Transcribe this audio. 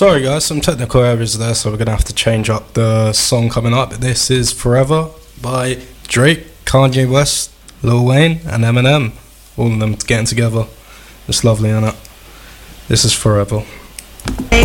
Sorry guys, some technical errors there, so we're gonna have to change up the song coming up. This is Forever by Drake, Kanye West, Lil Wayne, and Eminem. All of them getting together. It's lovely, innit? This is Forever.